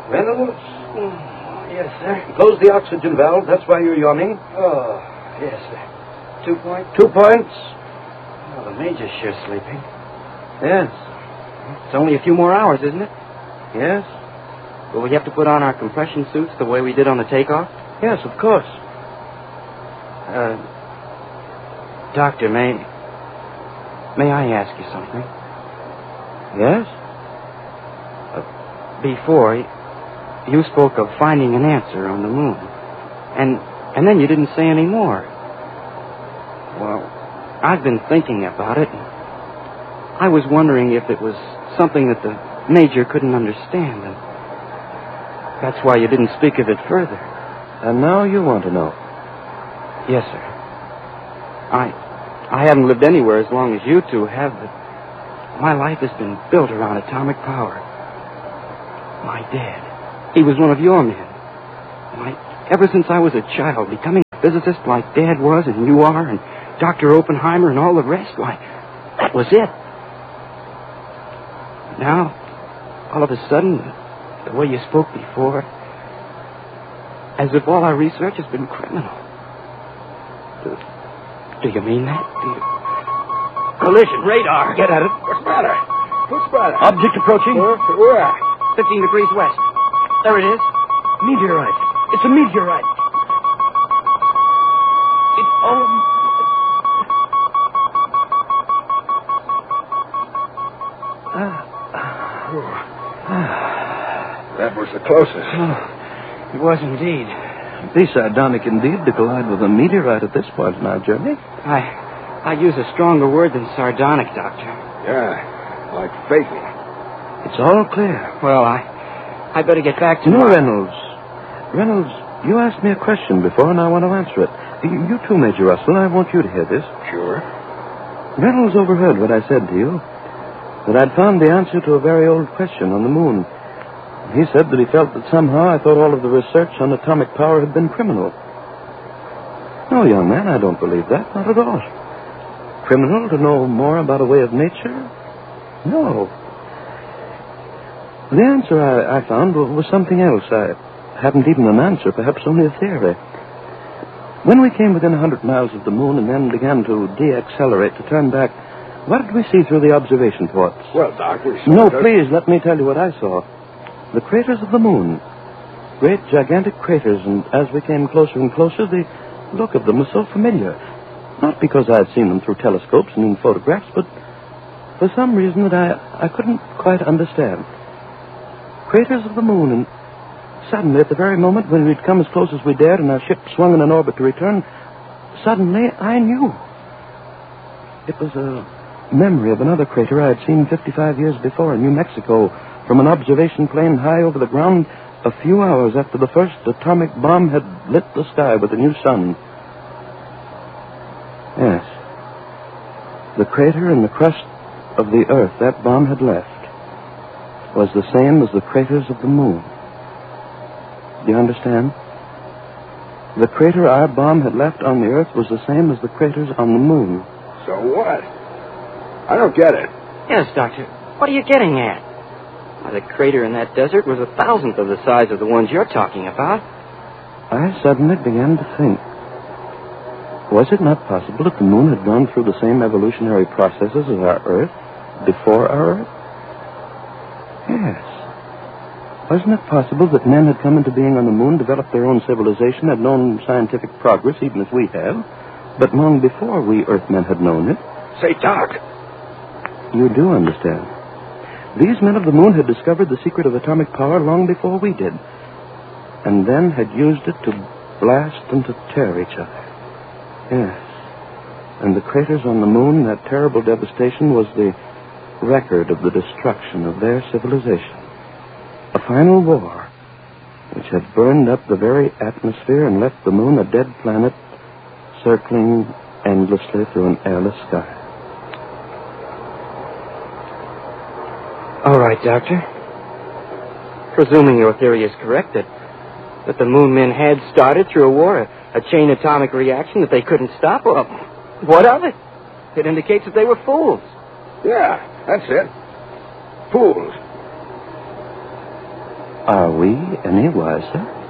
Reynolds? Yes, sir. Close the oxygen valve. That's why you're yawning. Oh, yes, sir. 2 points? 2 points. Oh, the Major's sure sleeping. Yes. It's only a few more hours, isn't it? Yes? Will we have to put on our compression suits the way we did on the takeoff? Yes, of course. Doctor, may I ask you something? Yes? Before, you spoke of finding an answer on the moon. And then you didn't say any more. Well, I've been thinking about it. I was wondering if it was something that the Major couldn't understand. And that's why you didn't speak of it further. And now you want to know? Yes, sir. I haven't lived anywhere as long as you two have, but my life has been built around atomic power. My dad, he was one of your men. Ever since I was a child, becoming a physicist like Dad was and you are, and Dr. Oppenheimer and all the rest, why, that was it. Now, all of a sudden, the way you spoke before, as if all our research has been criminal. Do you mean that? Collision, radar. Get at it. What's the matter? What's the matter? Object approaching. Where? 15 degrees west. There it is. Meteorite. It's a meteorite. That was the closest. Oh, it was indeed. Be sardonic indeed to collide with a meteorite at this point in our journey. I use a stronger word than sardonic, Doctor. Yeah, like fatal. It's all clear. Well, I better get back to... No, Reynolds. Reynolds, you asked me a question before, and I want to answer it. You too, Major Russell. I want you to hear this. Sure. Reynolds overheard what I said to you, that I'd found the answer to a very old question on the moon. He said that he felt that somehow I thought all of the research on atomic power had been criminal. No, young man, I don't believe that. Not at all. Criminal to know more about a way of nature? No. The answer I found was something else. I hadn't even an answer, perhaps only a theory. When we came within 100 miles of the moon and then began to deaccelerate, to turn back, what did we see through the observation ports? Well, Doc, we saw... No, please, let me tell you what I saw. The craters of the moon. Great, gigantic craters, and as we came closer and closer, the look of them was so familiar. Not because I had seen them through telescopes and in photographs, but for some reason that I couldn't quite understand. Craters of the moon, and suddenly, at the very moment when we'd come as close as we dared and our ship swung in an orbit to return, suddenly I knew. It was a memory of another crater I had seen 55 years before in New Mexico from an observation plane high over the ground a few hours after the first atomic bomb had lit the sky with a new sun. Yes. The crater in the crust of the Earth that bomb had left was the same as the craters of the moon. Do you understand? The crater our bomb had left on the Earth was the same as the craters on the moon. So what? I don't get it. Yes, Doctor. What are you getting at? Why, the crater in that desert was 1,000th of the size of the ones you're talking about. I suddenly began to think. Was it not possible that the moon had gone through the same evolutionary processes as our Earth before our Earth? Yes. Wasn't it possible that men had come into being on the moon, developed their own civilization, had known scientific progress, even as we have, but long before we Earthmen had known it? Say, Doc. You do understand. These men of the moon had discovered the secret of atomic power long before we did, and then had used it to blast and to tear each other. Yes. And the craters on the moon, that terrible devastation, was the record of the destruction of their civilization. A final war which had burned up the very atmosphere and left the moon a dead planet circling endlessly through an airless sky. All right, Doctor. Presuming your theory is correct, that the moon men had started through a war, a chain atomic reaction that they couldn't stop, well, what of it? It indicates that they were fools. Yeah, that's it. Fools. Are we any wiser?